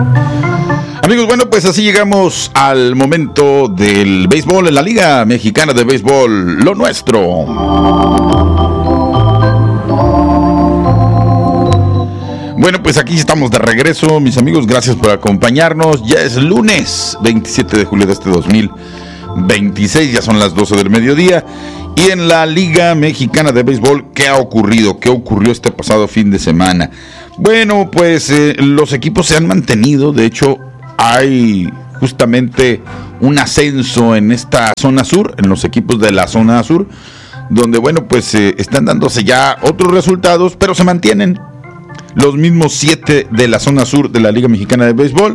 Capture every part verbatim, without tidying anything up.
Amigos, bueno, pues así llegamos al momento del béisbol en la Liga Mexicana de Béisbol, lo nuestro. Bueno, pues aquí estamos de regreso, mis amigos, gracias por acompañarnos. Ya es lunes veintisiete de julio de este dos mil veintiséis, ya son las doce del mediodía. Y en la Liga Mexicana de Béisbol, ¿qué ha ocurrido? ¿Qué ocurrió este pasado fin de semana? Bueno, pues eh, los equipos se han mantenido, de hecho hay justamente un ascenso en esta zona sur, en los equipos de la zona sur, donde bueno, pues eh, están dándose ya otros resultados, pero se mantienen los mismos siete de la zona sur de la Liga Mexicana de Béisbol.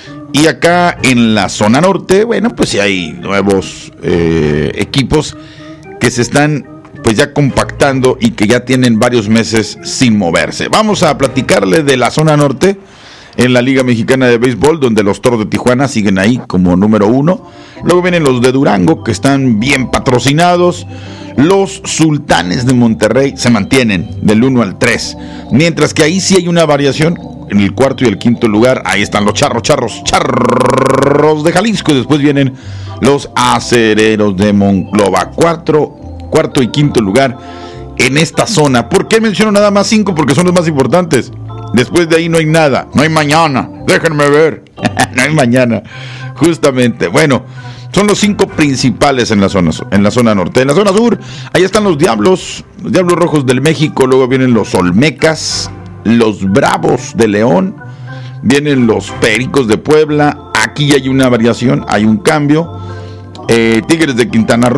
Y acá en la zona norte, bueno, pues sí hay nuevos eh, equipos que se están pues ya compactando y que ya tienen varios meses sin moverse. Vamos a platicarle de la zona norte en la Liga Mexicana de Béisbol, donde los Toros de Tijuana siguen ahí como número uno. Luego vienen los de Durango, que están bien patrocinados. Los Sultanes de Monterrey se mantienen del uno al tres, mientras que ahí sí hay una variación en el cuarto y el quinto lugar. Ahí están los charros, charros, charros de Jalisco, y después vienen los acereros de Monclova. Cuarto, cuarto y quinto lugar en esta zona. ¿Por qué menciono nada más cinco? Porque son los más importantes. Después de ahí no hay nada, no hay mañana, déjenme ver, no hay mañana, justamente. Bueno, son los cinco principales en la zona en la zona norte. En la zona sur, ahí están los Diablos, los Diablos Rojos del México. Luego vienen los Olmecas, los Bravos de León, vienen los Pericos de Puebla. Aquí hay una variación, hay un cambio. eh, Tigres de Quintana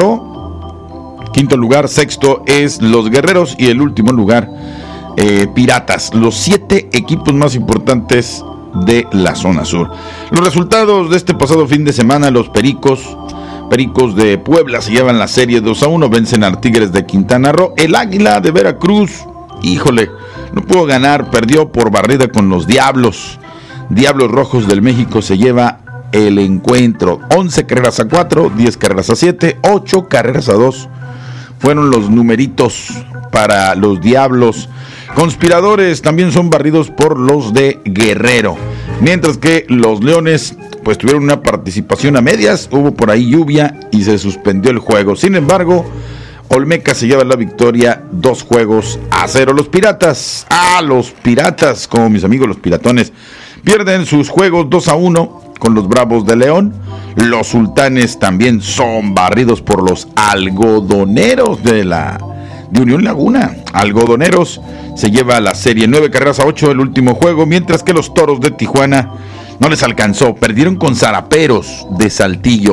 Roo, quinto lugar. Sexto es los Guerreros y el último lugar, eh, Piratas. Los siete equipos más importantes de la zona sur. Los resultados de este pasado fin de semana: los Pericos Pericos de Puebla se llevan la serie dos a uno, vencen a Tigres de Quintana Roo. El Águila de Veracruz, híjole, no pudo ganar, perdió por barrida con los Diablos. Diablos Rojos del México se lleva el encuentro, once carreras a cuatro, diez carreras a siete, ocho carreras a dos. Fueron los numeritos para los Diablos. Conspiradores también son barridos por los de Guerrero, mientras que los Leones pues tuvieron una participación a medias. Hubo por ahí lluvia y se suspendió el juego. Sin embargo, Olmeca se lleva la victoria, dos juegos a cero. Los Piratas, ah, los Piratas, como mis amigos los Piratones, pierden sus juegos dos a uno con los Bravos de León. Los Sultanes también son barridos por los Algodoneros de la de Unión Laguna. Algodoneros se lleva la serie nueve carreras a ocho el último juego, mientras que los Toros de Tijuana no les alcanzó, perdieron con Zaraperos de Saltillo.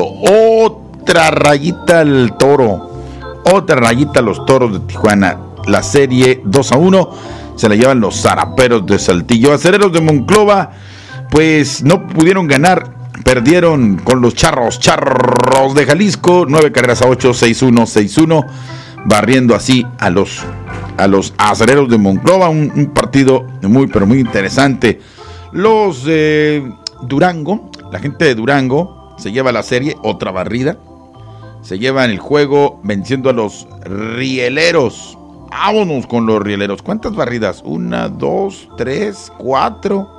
Otra rayita al Toro, otra rayita a los Toros de Tijuana. La serie dos a uno se la llevan los Zaraperos de Saltillo. Acereros de Monclova pues no pudieron ganar, perdieron con los Charros, Charros de Jalisco, nueve carreras a ocho, seis uno, seis uno, barriendo así a los a los Acereros de Monclova. Un, un partido muy pero muy interesante. Los eh, Durango, la gente de Durango se lleva la serie, otra barrida. Se llevan el juego venciendo a los Rieleros. Vámonos con los Rieleros. ¿Cuántas barridas? Una, dos, tres, cuatro,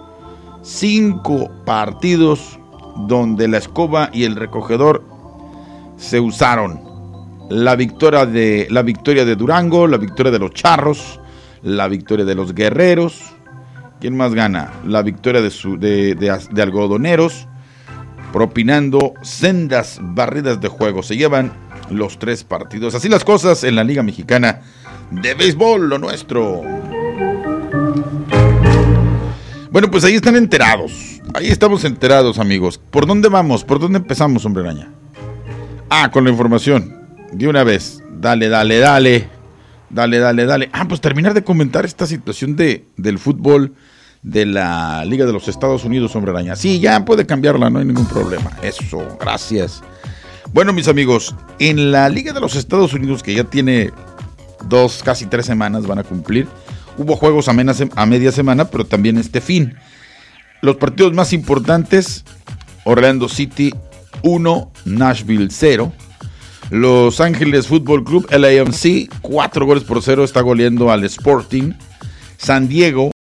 cinco partidos donde la escoba y el recogedor se usaron. La victoria de la victoria de Durango, la victoria de los Charros, la victoria de los Guerreros. ¿Quién más gana? La victoria de, su, de, de, de Algodoneros, propinando sendas barridas de juego. Se llevan los tres partidos. Así las cosas en la Liga Mexicana de Béisbol, lo nuestro. Bueno, pues ahí están enterados. Ahí estamos enterados, amigos. ¿Por dónde vamos? ¿Por dónde empezamos, Hombre Araña? Ah, con la información. De una vez. Dale, dale, dale. Dale, dale, dale. Ah, pues terminar de comentar esta situación de, del fútbol de la Liga de los Estados Unidos, Hombre Araña. Sí, ya puede cambiarla, no hay ningún problema. Eso, gracias. Bueno, mis amigos, en la Liga de los Estados Unidos, que ya tiene dos, casi tres semanas, van a cumplir. Hubo juegos a, mena, a media semana, pero también este fin. Los partidos más importantes: Orlando City uno, Nashville cero. Los Ángeles Fútbol Club, L A F C, cuatro goles por cero, está goleando al Sporting. San Diego